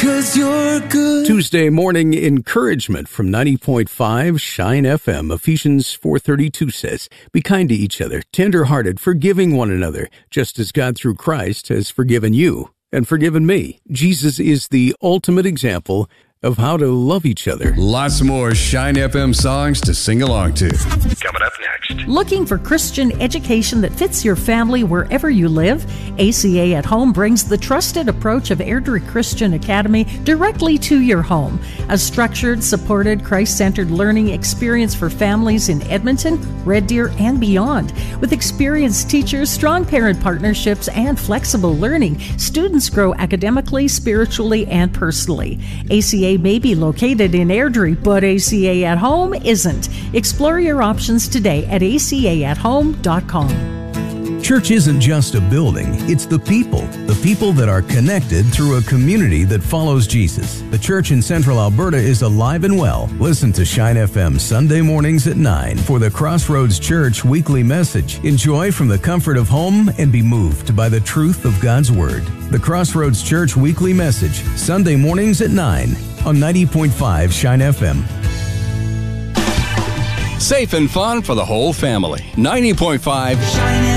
'cause you're good. Tuesday morning encouragement from 90.5 Shine FM. Ephesians 4:32 says, "Be kind to each other, tender-hearted, forgiving one another, just as God through Christ has forgiven you and forgiven me." Jesus is the ultimate example of how to love each other. Lots more Shine FM songs to sing along to. Coming up next. Looking for Christian education that fits your family wherever you live? ACA at Home brings the trusted approach of Airdrie Christian Academy directly to your home. A structured, supported, Christ-centered learning experience for families in Edmonton, Red Deer, and beyond. With experienced teachers, strong parent partnerships, and flexible learning, students grow academically, spiritually, and personally. ACA may be located in Airdrie, but ACA at Home isn't. Explore your options today at acaathome.com. Church isn't just a building, it's the people that are connected through a community that follows Jesus. The church in Central Alberta is alive and well. Listen to Shine FM Sunday mornings at 9 for the Crossroads Church weekly message. Enjoy from the comfort of home and be moved by the truth of God's Word. The Crossroads Church weekly message, Sunday mornings at 9 on 90.5 Shine FM. Safe and fun for the whole family. 90.5 Shine